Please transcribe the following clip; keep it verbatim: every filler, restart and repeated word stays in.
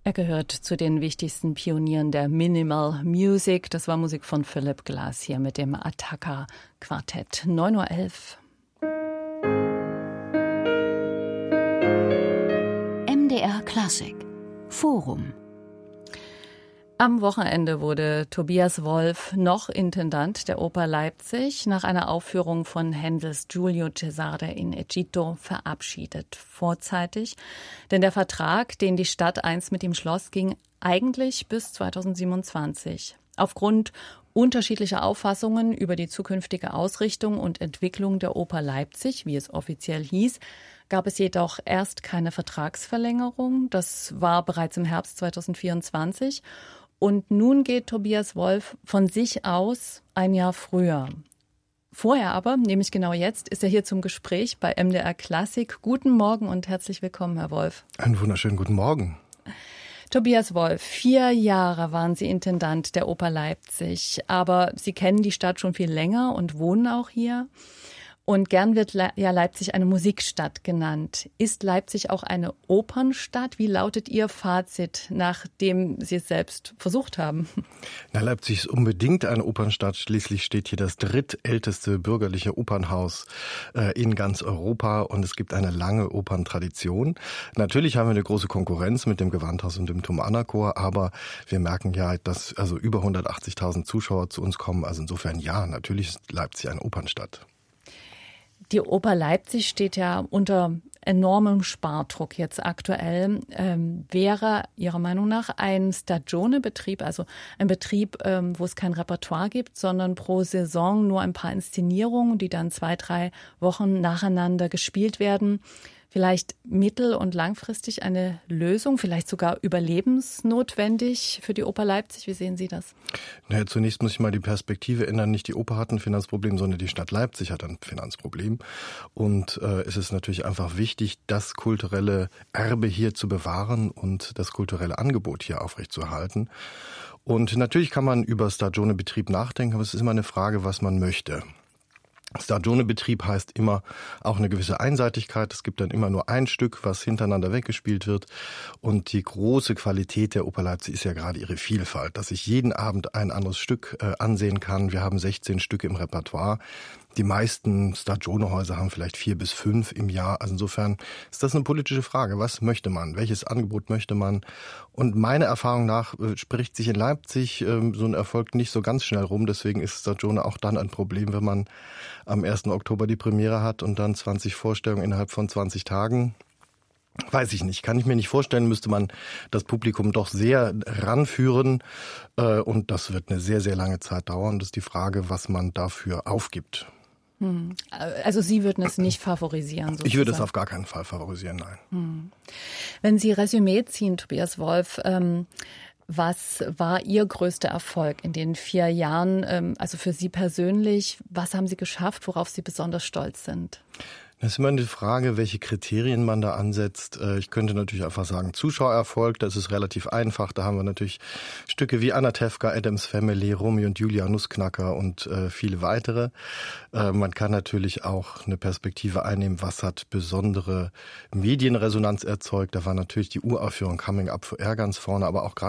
Er gehört zu den wichtigsten Pionieren der Minimal Music. Das war Musik von Philip Glass hier mit dem Attacca-Quartett. neun Uhr elf. M D R Klassik Forum. Am Wochenende wurde Tobias Wolff noch Intendant der Oper Leipzig nach einer Aufführung von Händels Giulio Cesare in Egitto verabschiedet. Vorzeitig, denn der Vertrag, den die Stadt einst mit ihm schloss, ging eigentlich bis zweitausendsiebenundzwanzig. Aufgrund unterschiedlicher Auffassungen über die zukünftige Ausrichtung und Entwicklung der Oper Leipzig, wie es offiziell hieß, gab es jedoch erst keine Vertragsverlängerung. Das war bereits im Herbst zweitausendvierundzwanzig. Und nun geht Tobias Wolff von sich aus ein Jahr früher. Vorher aber, nämlich genau jetzt, ist er hier zum Gespräch bei M D R Klassik. Guten Morgen und herzlich willkommen, Herr Wolff. Einen wunderschönen guten Morgen. Tobias Wolff, vier Jahre waren Sie Intendant der Oper Leipzig, aber Sie kennen die Stadt schon viel länger und wohnen auch hier. Und gern wird Le- ja Leipzig eine Musikstadt genannt. Ist Leipzig auch eine Opernstadt? Wie lautet Ihr Fazit, nachdem Sie es selbst versucht haben? Na, Leipzig ist unbedingt eine Opernstadt. Schließlich steht hier das drittälteste bürgerliche Opernhaus äh, in ganz Europa und es gibt eine lange Operntradition. Natürlich haben wir eine große Konkurrenz mit dem Gewandhaus und dem Thomanerchor, aber wir merken ja, dass also über hundertachtzigtausend Zuschauer zu uns kommen. Also insofern ja, natürlich ist Leipzig eine Opernstadt. Die Oper Leipzig steht ja unter enormem Spardruck jetzt aktuell. Ähm, wäre Ihrer Meinung nach ein Stagione-Betrieb, also ein Betrieb, ähm, wo es kein Repertoire gibt, sondern pro Saison nur ein paar Inszenierungen, die dann zwei, drei Wochen nacheinander gespielt werden, vielleicht mittel- und langfristig eine Lösung, vielleicht sogar überlebensnotwendig für die Oper Leipzig? Wie sehen Sie das? Naja, zunächst muss ich mal die Perspektive ändern. Nicht die Oper hat ein Finanzproblem, sondern die Stadt Leipzig hat ein Finanzproblem. Und äh, es ist natürlich einfach wichtig, das kulturelle Erbe hier zu bewahren und das kulturelle Angebot hier aufrechtzuerhalten. Und natürlich kann man über Stagione-Betrieb nachdenken, aber es ist immer eine Frage, was man möchte. Stagione-Betrieb heißt immer auch eine gewisse Einseitigkeit. Es gibt dann immer nur ein Stück, was hintereinander weggespielt wird. Und die große Qualität der Oper Leipzig ist ja gerade ihre Vielfalt, dass ich jeden Abend ein anderes Stück äh, ansehen kann. Wir haben sechzehn Stücke im Repertoire. Die meisten Stagione-Häuser haben vielleicht vier bis fünf im Jahr. Also insofern ist das eine politische Frage. Was möchte man? Welches Angebot möchte man? Und meiner Erfahrung nach äh, spricht sich in Leipzig äh, so ein Erfolg nicht so ganz schnell rum. Deswegen ist Stagione auch dann ein Problem, wenn man am ersten Oktober die Premiere hat und dann zwanzig Vorstellungen innerhalb von zwanzig Tagen. Weiß ich nicht, kann ich mir nicht vorstellen, müsste man das Publikum doch sehr ranführen äh, und das wird eine sehr, sehr lange Zeit dauern. Das ist die Frage, was man dafür aufgibt. Hm. Also Sie würden es nicht favorisieren? Sozusagen. Ich würde es auf gar keinen Fall favorisieren, nein. Hm. Wenn Sie Resümee ziehen, Tobias Wolff, ähm, was war Ihr größter Erfolg in den vier Jahren, ähm, also für Sie persönlich? Was haben Sie geschafft, worauf Sie besonders stolz sind? Das ist immer eine Frage, welche Kriterien man da ansetzt. Ich könnte natürlich einfach sagen, Zuschauererfolg, das ist relativ einfach. Da haben wir natürlich Stücke wie Anatevka, Addams Family, Romeo und Julia, Nussknacker und äh, viele weitere. Äh, man kann natürlich auch eine Perspektive einnehmen, was hat besondere Medienresonanz erzeugt. Da war natürlich die Uraufführung Coming Up for Air ganz vorne, aber auch gerade